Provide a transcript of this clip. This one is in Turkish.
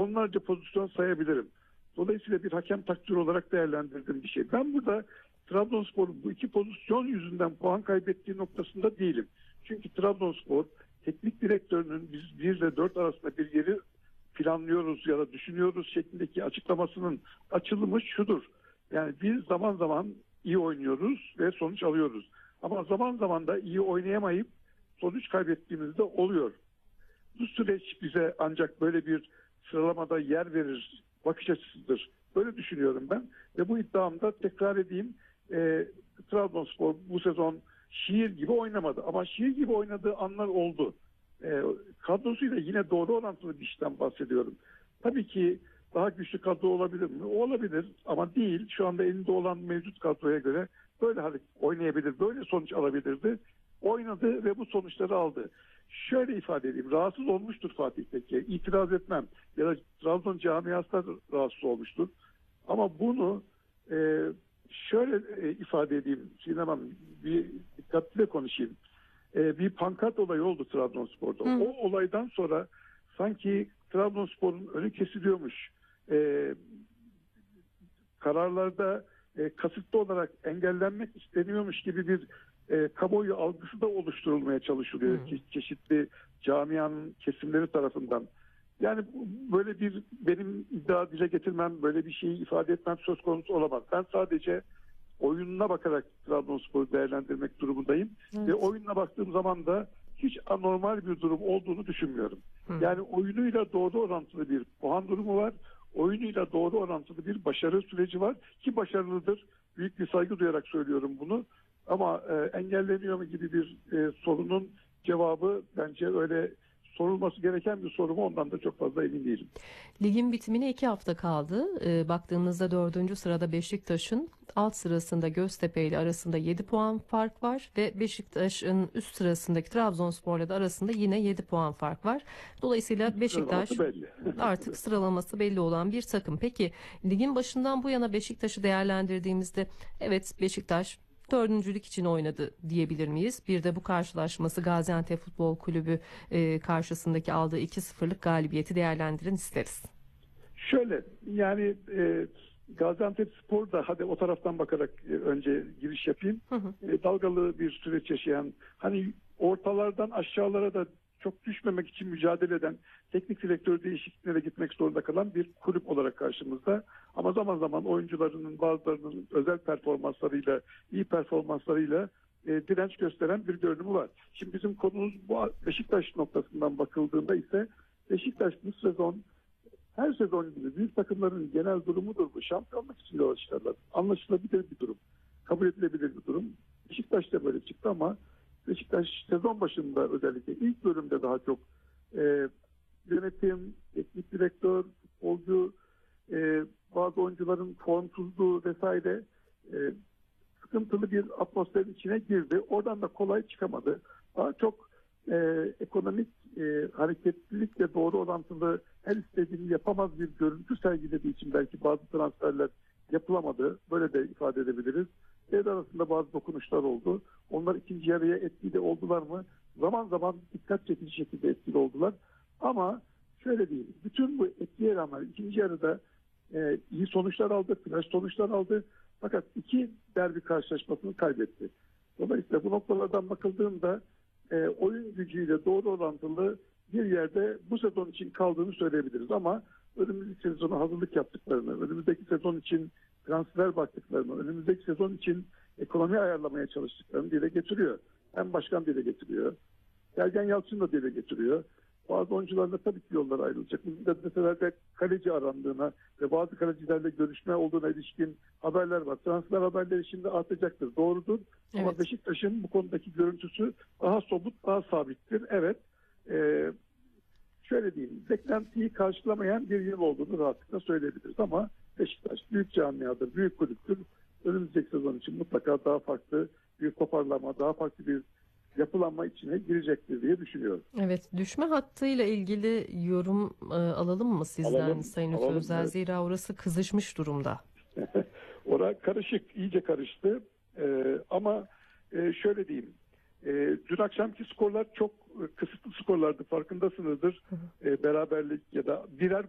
onlarca pozisyon sayabilirim. Dolayısıyla bir hakem takdiri olarak değerlendirdiğim bir şey. Ben burada Trabzonspor'un bu iki pozisyon yüzünden puan kaybettiği noktasında değilim. Çünkü Trabzonspor teknik direktörünün biz 1 ile 4 arasında bir yeri planlıyoruz ya da düşünüyoruz şeklindeki açıklamasının açılımı şudur. Yani biz zaman zaman iyi oynuyoruz ve sonuç alıyoruz. Ama zaman zaman da iyi oynayamayıp sonuç kaybettiğimiz de oluyor. Bu süreç bize ancak böyle bir sıralamada yer verir bakış açısıdır. Böyle düşünüyorum ben. Ve bu iddiamda tekrar edeyim, Trabzonspor bu sezon şiir gibi oynamadı. Ama şiir gibi oynadığı anlar oldu. Kadrosuyla yine doğru orantılı bir işten bahsediyorum. Tabii ki daha güçlü kadro olabilir mi? Olabilir ama değil. Şu anda elinde olan mevcut kadroya göre böyle oynayabilir, böyle sonuç alabilirdi. Oynadı ve bu sonuçları aldı. Şöyle ifade edeyim, rahatsız olmuştur Fatih Tekke. İtiraz etmem. Ya da Trabzon camiası da rahatsız olmuştur. Ama bunu şöyle ifade edeyim Sinem Hanım, bir dikkatli konuşayım. Bir pankart olayı oldu Trabzonspor'da. O olaydan sonra sanki Trabzonspor'un önü kesiliyormuş. Kararlarda kasıtlı olarak engellenmek isteniyormuş gibi bir kamuoyu algısı da oluşturulmaya çalışılıyor çeşitli camianın kesimleri tarafından. Yani böyle bir benim iddia dile getirmem, böyle bir şeyi ifade etmem söz konusu olamaz. Ben sadece oyununa bakarak Trabzonspor'u değerlendirmek durumundayım. Evet. Ve oyununa baktığım zaman da hiç anormal bir durum olduğunu düşünmüyorum. Yani oyunuyla doğru orantılı bir puan durumu var. Oyunuyla doğru orantılı bir başarı süreci var. Ki başarılıdır. Büyük bir saygı duyarak söylüyorum bunu. Ama engelleniyor mu gibi bir sorunun cevabı bence öyle sorulması gereken bir soru mu, ondan da çok fazla emin değilim. Ligin bitimine 2 hafta kaldı. Baktığımızda 4. sırada Beşiktaş'ın, alt sırasında Göztepe ile arasında 7 puan fark var ve Beşiktaş'ın üst sırasındaki Trabzonspor'la da arasında yine 7 puan fark var. Dolayısıyla Beşiktaş artık sıralaması belli olan bir takım. Peki ligin başından bu yana Beşiktaş'ı değerlendirdiğimizde evet Beşiktaş dördüncülük için oynadı diyebilir miyiz? Bir de bu karşılaşması Gaziantep Futbol Kulübü karşısındaki aldığı 2-0'lık galibiyeti değerlendirin isteriz. Şöyle yani Gaziantepspor da hadi o taraftan bakarak önce giriş yapayım. Dalgalı bir süreç yaşayan, hani ortalardan aşağılara da çok düşmemek için mücadele eden, teknik direktör değişikliklere gitmek zorunda kalan bir kulüp olarak karşımızda. Ama zaman zaman oyuncularının bazılarının özel performanslarıyla, iyi performanslarıyla direnç gösteren bir görünümü var. Şimdi bizim konumuz bu Beşiktaş noktasından bakıldığında ise Beşiktaş bu sezon her sezon gibi büyük takımların genel durumudur bu. Şampiyonluk için yola çıkarlar. Anlaşılabilir bir durum. Kabul edilebilir bir durum. Beşiktaş da böyle çıktı ama Beşiktaş sezon başında özellikle ilk bölümde daha çok yönetim, teknik direktör, futbolcu, bazı oyuncuların formsuzluğu vesaire sıkıntılı bir atmosferin içine girdi. Oradan da kolay çıkamadı. Daha çok ekonomik hareketlilikle doğru orantılı her istediğini yapamaz bir görüntü sergilediği için belki bazı transferler yapılamadı. Böyle de ifade edebiliriz. Devre arasında bazı dokunuşlar oldu. Onlar ikinci yarıya etkili oldular mı? Zaman zaman dikkat çekici şekilde etkili oldular. Ama şöyle diyeyim, bütün bu etkiye rağmen ikinci yarıda iyi sonuçlar aldı, flash sonuçlar aldı. Fakat 2 derbi karşılaşmasını kaybetti. Dolayısıyla bu noktalardan bakıldığında oyun gücüyle doğru orantılı bir yerde bu sezon için kaldığını söyleyebiliriz. Ama önümüzdeki sezona hazırlık yaptıklarını, önümüzdeki sezon için transfer baktıklarını, önümüzdeki sezon için ekonomi ayarlamaya çalıştıklarını dile getiriyor. Hem başkan dile getiriyor. Sergen Yalçın da dile getiriyor. Bazı oyuncularla tabii ki yollar ayrılacak. Bizim de mesela kaleci arandığına ve bazı kalecilerle görüşme olduğuna ilişkin haberler var. Transfer haberleri şimdi artacaktır. Doğrudur. Evet. Ama Beşiktaş'ın bu konudaki görüntüsü daha somut, daha sabittir. Evet. Şöyle diyeyim. Beklentiyi karşılamayan bir yıl olduğunu rahatlıkla söyleyebiliriz. Ama Beşiktaş büyük camiadır, büyük kulüptür. Önümüzdeki sezon için mutlaka daha farklı bir toparlama, daha farklı bir yapılanma içine girecektir diye düşünüyorum. Evet, düşme hattıyla ilgili yorum alalım mı sizden Sayın Lütfü Özel? Evet. Zira orası kızışmış durumda. Orası karışık, iyice karıştı. Ama şöyle diyeyim. Dün akşamki skorlar çok kısıtlı skorlardı, farkındasınızdır. Beraberlik ya da birer